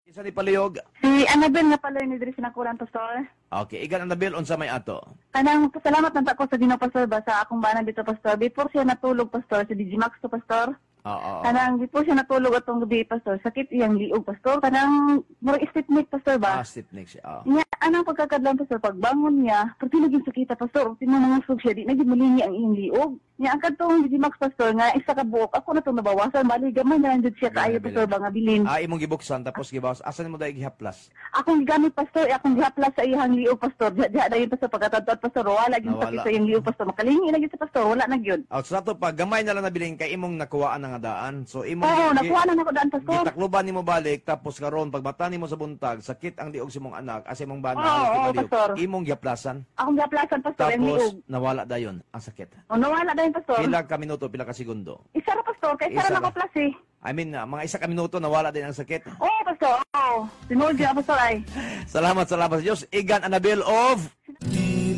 Isa ni palihog. Si Annabel nga pala ni diri sinakuran pastor. Okay, igan Annabel unsa may ato? Kanang pasalamat nanta ko sa Ginoo pastor ba sa akong bana dito pastor. Before siya natulog pastor sa Digimax to pastor. Oo. Kanang before siya natulog atong gabi pastor, sakit iyang liog pastor. Kanang mura istipnik pastor ba? Step next. Nya anang pagkakadlang pastor pagbangon niya, pag tinagin sakita pastor, tinanangusog siya di naging mulingi ang iyang liog. Nya ang kadtong Digimax pastor nga isa ka buok ako na to nabawasan bali gamay na lang jud siya kaayo pastor ba nga bilin. Imong gibuksan tapos gibawas. Asan mo dai gihaplas? Akong gigamit pastor, akong gihaplas sa iyang liog pastor. Diha dayon pastor pagkatadtod pastor, wala gyud sakit sa iyang liog pastor. Makalingi na gyud sa pastor, wala na gyud. Sa ato pa gamay na lang nabiling kay imong nakuhaan nga daan. So imong Oo, nakuha na nako daan pastor. gitakloban nimo balik tapos karon pagbata nimo sa buntag sakit ang diog sa imong anak asa imong bana Oo, pastor. imong gihaplasan Akong gihaplasan pastor ang liog. tapos nawala dayon ang sakit. O nawala dayon pastor. Pila ka minuto, pila ka segundo. Isa ra pastor, kay isa Isa ra ra. nako plus eh. I mean, mga isa ka minuto nawala din ang sakit. Oo pastor, oo. Tinuod gyud pastor ay. Salamat sa Diyos. Igan Annabel of